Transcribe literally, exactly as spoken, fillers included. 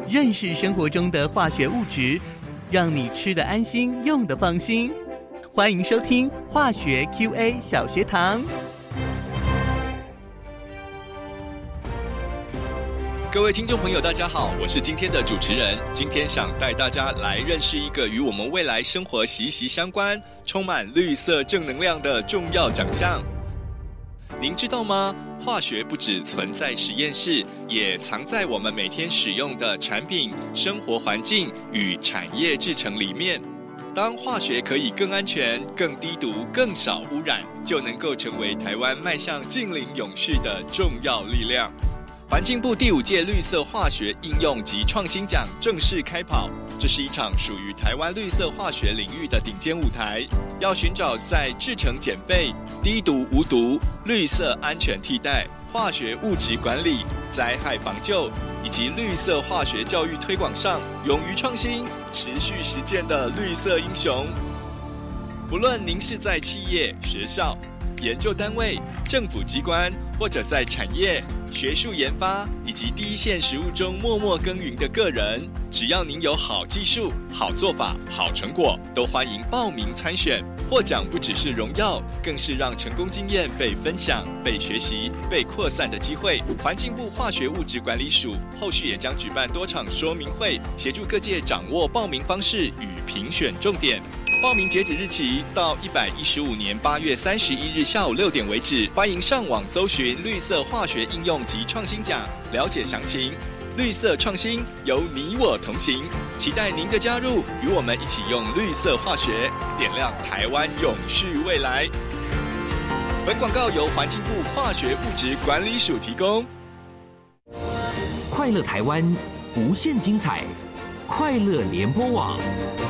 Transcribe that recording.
认识生活中的化学物质，让你吃得安心，用得放心。欢迎收听化学 Q A 小学堂。 各位听众朋友大家好，我是今天的主持人。今天想带大家来认识一个与我们未来生活息息相关、充满绿色正能量的重要奖项。您知道吗？化学不只存在实验室，也藏在我们每天使用的产品、生活环境与产业制成里面。当化学可以更安全、更低毒、更少污染，就能够成为台湾迈向净零永续的重要力量。环境部第五届绿色化学应用及创新奖正式开跑，这是一场属于台湾绿色化学领域的顶尖舞台，要寻找在制成减废、低毒无毒、绿色安全替代、化学物质管理、灾害防救以及绿色化学教育推广上勇于创新、持续实践的绿色英雄。不论您是在企业、学校、研究单位、政府机关，或者在产业、学术研发以及第一线实务中默默耕耘的个人，只要您有好技术、好做法、好成果，都欢迎报名参选。获奖不只是荣耀，更是让成功经验被分享、被学习、被扩散的机会。环境部化学物质管理署后续也将举办多场说明会，协助各界掌握报名方式与评选重点。报名截止日期到一百一十五年八月三十一日下午六点为止，欢迎上网搜寻绿色化学应用及创新奖，了解详情。绿色创新由你我同行，期待您的加入，与我们一起用绿色化学点亮台湾永续未来。本广告由环境部化学物质管理署提供。 快乐台湾，无限精彩，快乐联播网。